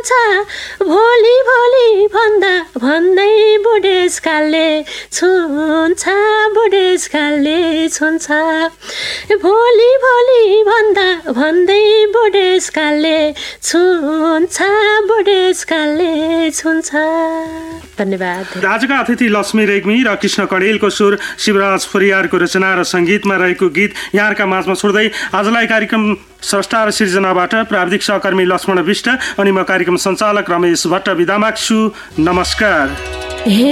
छुन्छ भोलि भोलि भन्दा भन्दै बुढेसकालले छुन्छ बुढेसकालले छुन्छ भोलि भोलि भन्दा भन्दै बुढेसकालले छुन्छ बुढेसकालले छुन्छ। धन्यवाद। आजका अतिथि लक्ष्मी रेग्मी र कृष्ण कणेलको सुर, शिवराज फरियारको रचना र सङ्गीतमा रहेको गीत यहाँका माझमा छोड्दै आजलाई कार्यक्रम स्रष्टा र सिर्जनाबाट प्राविधिक सहकर्मी लक्ष्मण विष्ट अनि म कार्यक्रम सञ्चालक रमेश भट्ट बिदा माग्छु। नमस्कार।